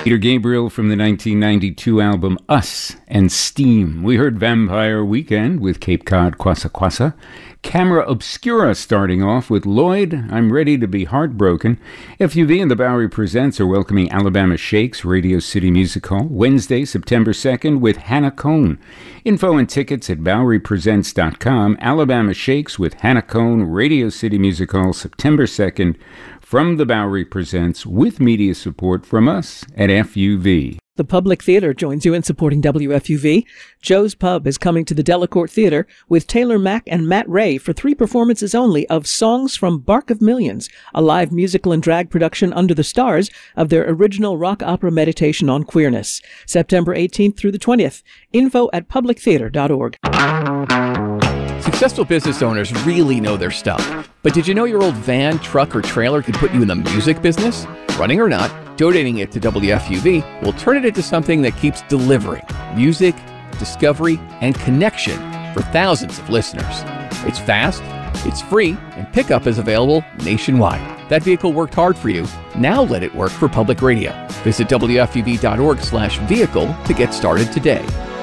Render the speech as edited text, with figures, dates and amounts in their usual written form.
Peter Gabriel from the 1992 album Us and Steam. We heard Vampire Weekend with Cape Cod Kwassa Kwassa. Camera Obscura starting off with Lloyd, I'm Ready to Be Heartbroken. FUV and the Bowery Presents are welcoming Alabama Shakes, Radio City Music Hall, Wednesday, September 2nd with Hannah Cohn. Info and tickets at BoweryPresents.com. Alabama Shakes with Hannah Cohn, Radio City Music Hall, September 2nd from the Bowery Presents with media support from us at FUV. The Public Theater joins you in supporting WFUV. Joe's Pub is coming to the Delacorte Theater with Taylor Mack and Matt Ray for 3 performances only of Songs from Bark of Millions, a live musical and drag production under the stars of their original rock opera Meditation on Queerness. September 18th through the 20th. Info at publictheater.org. Successful business owners really know their stuff. But did you know your old van, truck, or trailer could put you in the music business? Running or not, donating it to WFUV will turn it into something that keeps delivering music, discovery, and connection for thousands of listeners. It's fast, it's free, and pickup is available nationwide. That vehicle worked hard for you. Now let it work for public radio. Visit WFUV.org/vehicle to get started today.